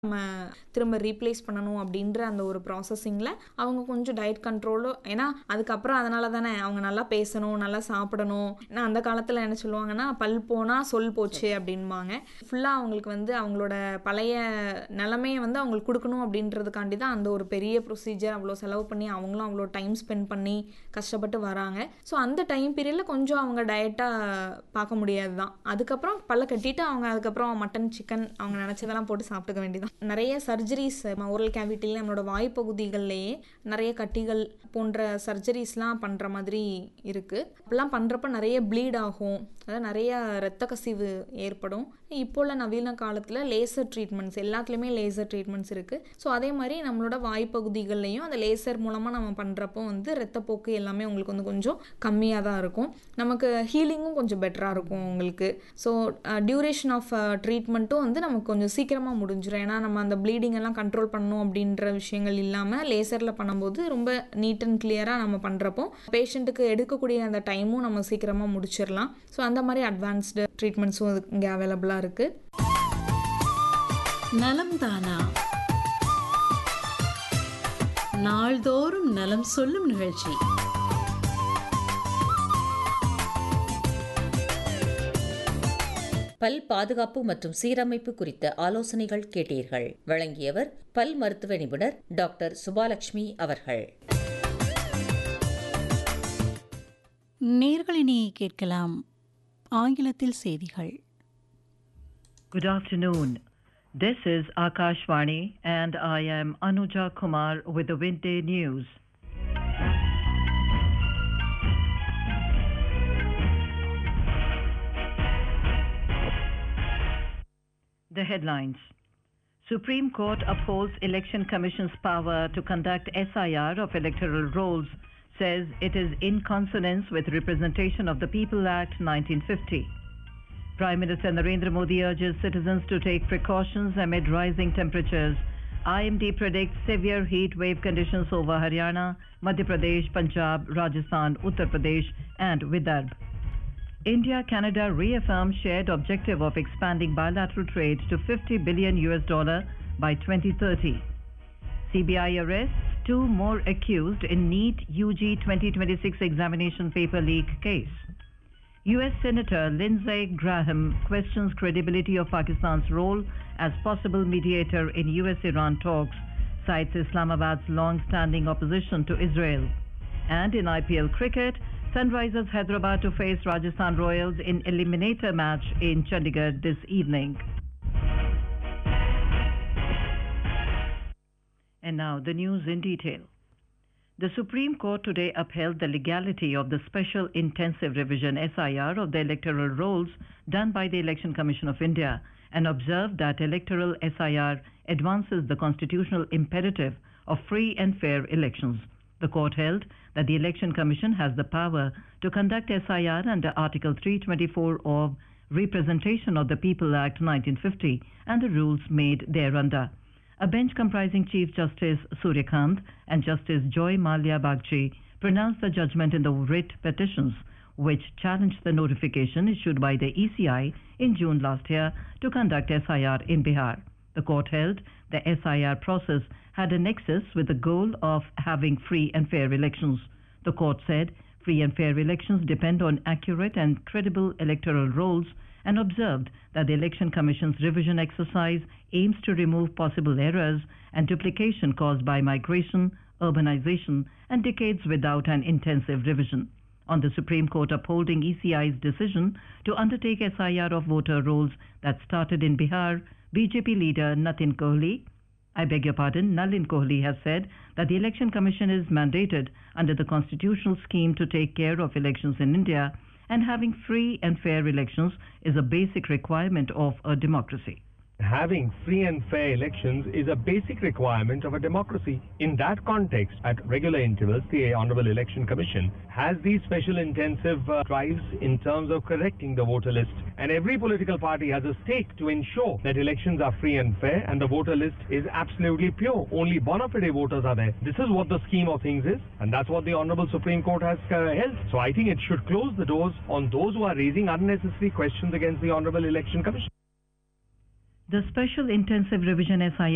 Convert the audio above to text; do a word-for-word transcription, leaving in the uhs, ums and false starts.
நம்ம திரும்ப ரீப்ளேஸ் பண்ணணும் அப்படின்ற அந்த ஒரு ப்ராசஸிங்கில் அவங்க கொஞ்சம் டயட் கண்ட்ரோலும், ஏன்னா அதுக்கப்புறம் அதனால தானே அவங்க நல்லா பேசணும், நல்லா சாப்பிடணும். ஏன்னா அந்த காலத்தில் என்ன சொல்லுவாங்கன்னா, பல் போனால் சொல் போச்சு அப்படின்பாங்க. ஃபுல்லாக அவங்களுக்கு வந்து அவங்களோட பழைய நிலமையை வந்து அவங்களுக்கு கொடுக்கணும் அப்படின்றதுக்காண்டி தான் அந்த ஒரு பெரிய ப்ரொசீஜர், அவ்வளோ செலவு பண்ணி அவங்களும் அவ்வளோ டைம் ஸ்பெண்ட் பண்ணி கஷ்டப்பட்டு வராங்க. ஸோ அந்த டைம் பீரியடில் கொஞ்சம் அவங்க டயட்டாக பார்க்க முடியாது தான். அதுக்கப்புறம் பல்ல கட்டிட்டு அவங்க அதுக்கப்புறம் மட்டன், சிக்கன் அவங்க நினச்சதெல்லாம் போட்டு சாப்பிட்டுக்க வேண்டியதான். நிறைய சர்ஜரிஸ் ஓரல் கேவிட்டியில் நம்மளோட வாய்ப்பகுதிகள்லேயே நிறைய கட்டிகள் போன்ற சர்ஜரிஸ்லாம் பண்ணுற மாதிரி இருக்குது. அப்பெல்லாம் பண்ணுறப்ப நிறைய ப்ளீட் ஆகும், அதாவது நிறைய இரத்த கசிவு ஏற்படும். இப்போ உள்ள நவீன காலத்தில் லேசர் ட்ரீட்மெண்ட்ஸ், எல்லாத்துலேயுமே லேசர் ட்ரீட்மெண்ட்ஸ் இருக்குது. ஸோ அதே மாதிரி நம்மளோட வாய்ப்பகுதிகள்லையும் அந்த லேசர் மூலமாக நம்ம பண்ணுறப்போ வந்து இரத்தப்போக்கு எல்லாமே உங்களுக்கு வந்து கொஞ்சம் கம்மியாக தான் இருக்கும். நமக்கு ஹீலிங்கும் கொஞ்சம் பெட்டராக இருக்கும் உங்களுக்கு. ஸோ டியூரேஷன் ஆஃப் ட்ரீட்மெண்ட்டும் வந்து நமக்கு கொஞ்சம் சீக்கிரமாக முடிஞ்சிடும். ஏன்னா நம்ம அந்த ப்ளீடிங் எல்லாம் கண்ட்ரோல் பண்ணணும் அப்படின்ற விஷயங்கள் இல்லாமல் லேசரில் பண்ணும்போது ரொம்ப நீட் அண்ட் கிளியராக நம்ம பண்ணுறப்போ பேஷண்ட்டுக்கு எடுக்கக்கூடிய அந்த டைமும் நம்ம சீக்கிரமாக முடிச்சிடலாம். ஸோ அந்த மாதிரி அட்வான்ஸ்டு ட்ரீட்மெண்ட்ஸும் இங்கே அவைலபிளாக இருக்குது. நலம் தானா, நாள்தோறும் நலம் சொல்லும் நிகழ்ச்சி. பல் பாதுகாப்பு மற்றும் சீரமைப்பு குறித்த ஆலோசனைகள் கேட்டீர்கள். வழங்கியவர் பல் மருத்துவ நிபுணர் டாக்டர் சுபாலட்சுமி அவர்கள். நேர்களினி கேட்கலாம் ஆங்கிலத்தில் செய்திகள். Good afternoon. This is Akashvani and I am Anuja Kumar with the Midday News. The headlines. Supreme Court upholds Election Commission's power to conduct S I R of electoral rolls, says it is in consonance with Representation of the People Act nineteen fifty. Prime Minister Narendra Modi urges citizens to take precautions amid rising temperatures. I M D predicts severe heat wave conditions over Haryana, Madhya Pradesh, Punjab, Rajasthan, Uttar Pradesh and Vidarbha. India-Canada reaffirms shared objective of expanding bilateral trade to fifty billion U S dollar by twenty thirty. C B I arrests two more accused in NEET U G twenty twenty-six examination paper leak case. U S Senator Lindsey Graham questions credibility of Pakistan's role as possible mediator in U S Iran talks, cites Islamabad's long-standing opposition to Israel. And in I P L cricket, Sunrisers Hyderabad to face Rajasthan Royals in eliminator match in Chandigarh this evening. And now the news in detail. The Supreme Court today upheld the legality of the Special Intensive Revision S I R of the electoral rolls done by the Election Commission of India and observed that electoral S I R advances the constitutional imperative of free and fair elections. The court held that the Election Commission has the power to conduct S I R under Article three twenty-four of Representation of the People Act nineteen fifty and the rules made thereunder. A bench comprising Chief Justice Suryakant and Justice Joy Malia Bagchi pronounced the judgment in the writ petitions, which challenged the notification issued by the E C I in June last year to conduct S I R in Bihar. The court held the S I R process had a nexus with the goal of having free and fair elections. The court said free and fair elections depend on accurate and credible electoral rolls and observed that the Election Commission's revision exercise aims to remove possible errors and duplication caused by migration, urbanization, and decades without an intensive revision. On the Supreme Court upholding E C I's decision to undertake S I R of voter rolls that started in Bihar, B J P leader Nitin Kohli, I beg your pardon, Nalin Kohli has said that the Election Commission is mandated under the constitutional scheme to take care of elections in India, and having free and fair elections is a basic requirement of a democracy. Having free and fair elections is a basic requirement of a democracy. In that context, at regular intervals, the Honorable Election Commission has these special intensive uh, drives in terms of correcting the voter list. And every political party has a stake to ensure that elections are free and fair and the voter list is absolutely pure. Only bona fide voters are there. This is what the scheme of things is, and that's what the Honorable Supreme Court has uh, held. So I think it should close the doors on those who are raising unnecessary questions against the Honorable Election Commission. The Special Intensive Revision S I R